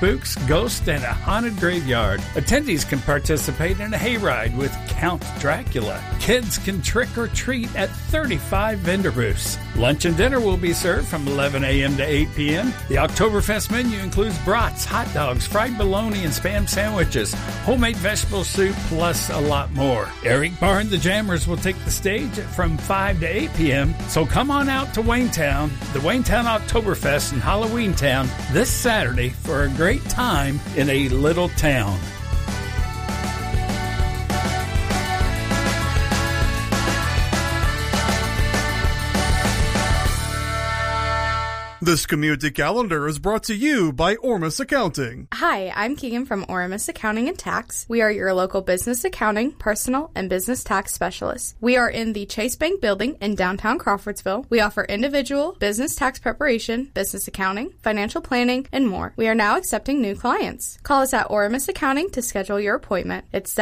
spooks, ghosts, and a haunted graveyard. Attendees can participate in a hayride with Count Dracula. Kids can trick or treat at 35 vendor booths. Lunch and dinner will be served from 11 a.m. to 8 p.m. The Oktoberfest menu includes brats, hot dogs, fried bologna, and Spam sandwiches, homemade vegetable soup, plus a lot more. Eric Barr and the Jammers will take the stage from 5 to 8 p.m., so come on out to Waynetown, the Waynetown Oktoberfest in Halloween Town this Saturday for a great time in a little town. This community calendar is brought to you by Ormus Accounting. Hi, I'm Keegan from Ormus Accounting and Tax. We are your local business accounting, personal, and business tax specialists. We are in the Chase Bank building in downtown Crawfordsville. We offer individual, business tax preparation, business accounting, financial planning, and more. We are now accepting new clients. Call us at Ormus Accounting to schedule your appointment. It's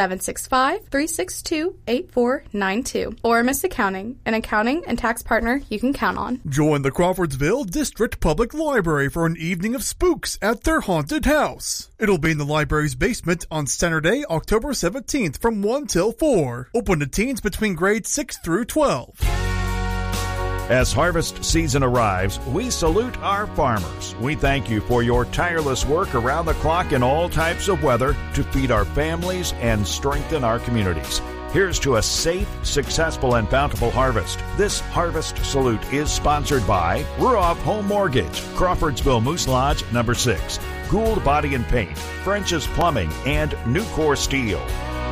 765-362-8492. Ormus Accounting, an accounting and tax partner you can count on. Join the Crawfordsville District Public Library for an evening of spooks at their haunted house. It'll be in the library's basement on Saturday, October 17th from 1 till 4. Open to teens between grades 6 through 12. As harvest season arrives, we salute our farmers. We thank you for your tireless work around the clock in all types of weather to feed our families and strengthen our communities. Here's to a safe, successful, and bountiful harvest. This Harvest Salute is sponsored by Ruoff Home Mortgage, Crawfordsville Moose Lodge, number 6, Gould Body and Paint, French's Plumbing, and Nucor Steel.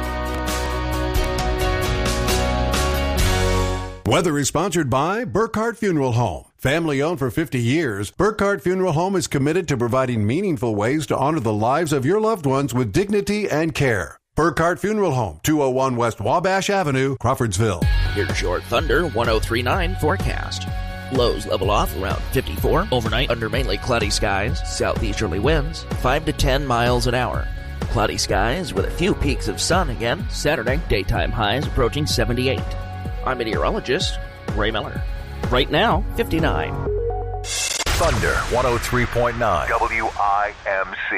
Weather is sponsored by Burkhardt Funeral Home. Family owned for 50 years, Burkhardt Funeral Home is committed to providing meaningful ways to honor the lives of your loved ones with dignity and care. Burkhardt Funeral Home, 201 West Wabash Avenue, Crawfordsville. Here's your Thunder 1039 forecast. Lows level off around 54. Overnight under mainly cloudy skies. Southeasterly winds 5 to 10 miles an hour. Cloudy skies with a few peaks of sun again. Saturday, daytime highs approaching 78. I'm meteorologist Ray Miller. Right now, 59. Thunder 103.9 WIMC.